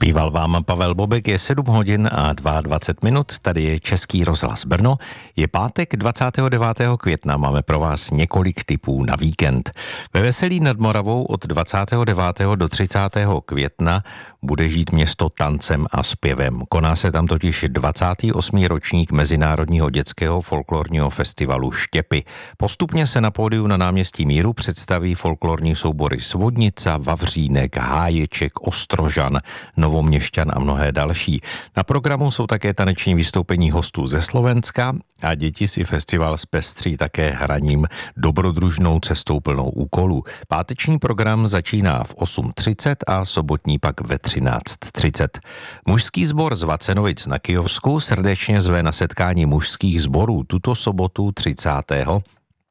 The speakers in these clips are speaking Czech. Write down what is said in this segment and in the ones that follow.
Zpíval vám Pavel Bobek, je 7 hodin a 22 minut, tady je Český rozhlas Brno. Je pátek 29. května, máme pro vás několik tipů na víkend. Ve Veselí nad Moravou od 29. do 30. května bude žít město tancem a zpěvem. Koná se tam totiž 28. ročník Mezinárodního dětského folklorního festivalu Štěpy. Postupně se na pódiu na náměstí Míru představí folklorní soubory Svodnica, Vavřínek, Háječek, Ostrožan, Novoměšťan a mnohé další. Na programu jsou také taneční vystoupení hostů ze Slovenska a děti si festival zpestří také hraním Dobrodružnou cestou plnou úkolů. Páteční program začíná v 8:30 a sobotní pak ve 13:30. Mužský sbor z Vacenovic na Kyjovsku srdečně zve na setkání mužských sborů tuto sobotu 30.,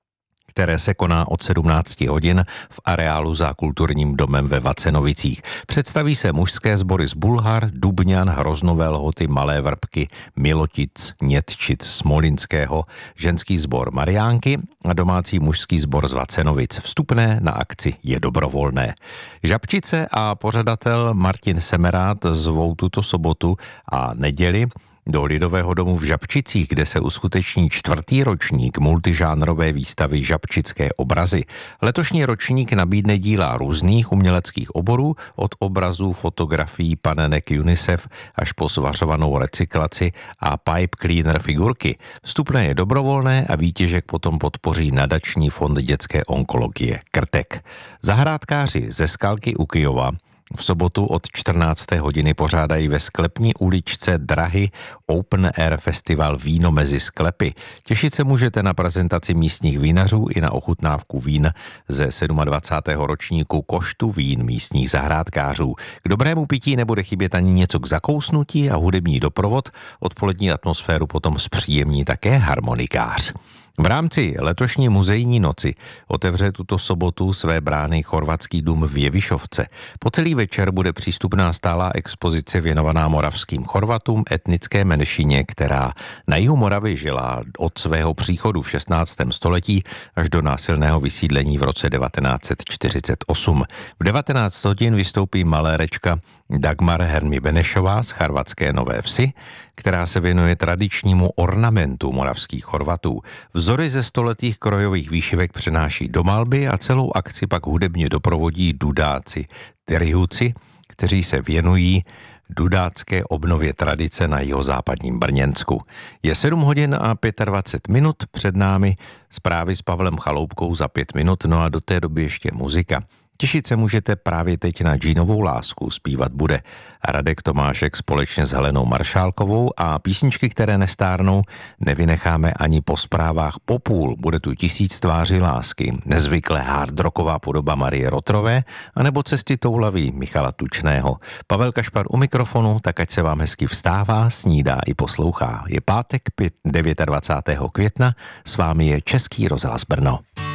které se koná od 17 hodin v areálu za kulturním domem ve Vacenovicích. Představí se mužské sbory z Bulhar, Dubňan, Hroznové Lhoty, Malé Vrbky, Milotic, Nětčic, Smolinského, ženský sbor Mariánky a domácí mužský sbor z Vacenovic. Vstupné na akci je dobrovolné. Žabčice a pořadatel Martin Semerát zvou tuto sobotu a neděli do Lidového domu v Žabčicích, kde se uskuteční 4. ročník multižánrové výstavy Žabčické obrazy. Letošní ročník nabídne díla různých uměleckých oborů, od obrazů, fotografií, panenek UNICEF až po svařovanou recyklaci a pipe cleaner figurky. Vstupné je dobrovolné a výtěžek potom podpoří nadační fond dětské onkologie Krtek. Zahrádkáři ze Skalky u Kyjova v sobotu od 14. hodiny pořádají ve sklepní uličce Drahy Open Air Festival Víno mezi sklepy. Těšit se můžete na prezentaci místních vínařů i na ochutnávku vín ze 27. ročníku koštu vín místních zahrádkářů. K dobrému pití nebude chybět ani něco k zakousnutí a hudební doprovod. Odpolední atmosféru potom zpříjemní také harmonikář. V rámci letošní muzejní noci otevře tuto sobotu své brány Chorvatský dům v Jevišovce. Po celý večer bude přístupná stálá expozice věnovaná moravským Chorvatům, etnické menšině, která na jihu Moravy žila od svého příchodu v 16. století až do násilného vysídlení v roce 1948. V 19 hodin vystoupí malérečka Dagmar Hermi Benešová z Charvatské Nové Vsi, která se věnuje tradičnímu ornamentu moravských Chorvatů. Vzory ze stoletých krojových výšivek přenáší do malby a celou akci pak hudebně doprovodí dudáci, tyrihuci, kteří se věnují dudácké obnově tradice na jihozápadním Brněnsku. Je 7 hodin a 25 minut, před námi zprávy s Pavlem Chaloupkou za 5 minut, no a do té doby ještě muzika. Těšit se můžete právě teď na Džínovou lásku, zpívat bude Radek Tomášek společně s Helenou Maršálkovou a písničky, které nestárnou, nevynecháme ani po zprávách popůl. Bude tu 1000 tváří lásky, nezvykle hardrocková podoba Marie Rotrové anebo Cesty toulaví Michala Tučného. Pavel Kašpar u mikrofonu, tak ať se vám hezky vstává, snídá i poslouchá. Je pátek 29. května, s vámi je Český rozhlas Brno.